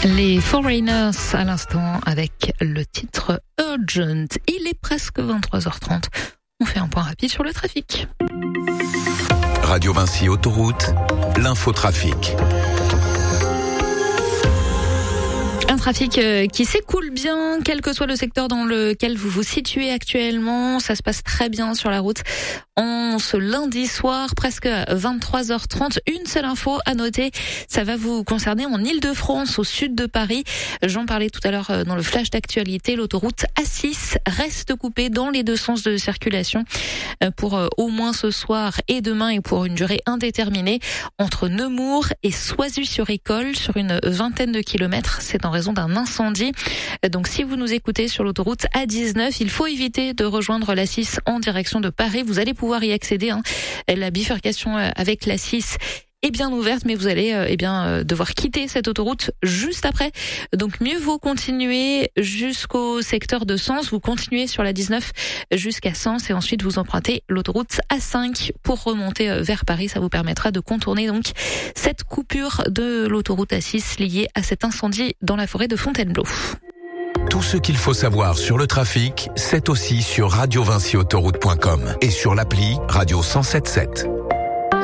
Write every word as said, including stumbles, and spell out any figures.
Les Foreigners à l'instant avec le titre Urgent. Il est presque vingt-trois heures trente. On fait un point rapide sur le trafic. Radio Vinci Autoroute, l'infotrafic. Un trafic qui s'écoule bien, quel que soit le secteur dans lequel vous vous situez actuellement. Ça se passe très bien sur la route. En ce lundi soir, presque vingt-trois heures trente, une seule info à noter, ça va vous concerner en Île-de-France, au sud de Paris. J'en parlais tout à l'heure dans le flash d'actualité. L'autoroute A six reste coupée dans les deux sens de circulation pour au moins ce soir et demain et pour une durée indéterminée entre Nemours et Soisy-sur-École sur une vingtaine de kilomètres. C'est en raison d'un incendie. Donc si vous nous écoutez sur l'autoroute A dix-neuf, il faut éviter de rejoindre l'A six en direction de Paris. Vous allez pouvoir y accéder. Hein. La bifurcation avec l'A six est bien ouverte, mais vous allez euh, eh bien euh, devoir quitter cette autoroute juste après. Donc mieux vaut continuer jusqu'au secteur de Sens. Vous continuez sur la dix-neuf jusqu'à Sens et ensuite vous empruntez l'autoroute A cinq pour remonter euh, vers Paris. Ça vous permettra de contourner donc cette coupure de l'autoroute A six liée à cet incendie dans la forêt de Fontainebleau. Tout ce qu'il faut savoir sur le trafic, c'est aussi sur radio vinci autoroute point com et sur l'appli Radio cent sept sept.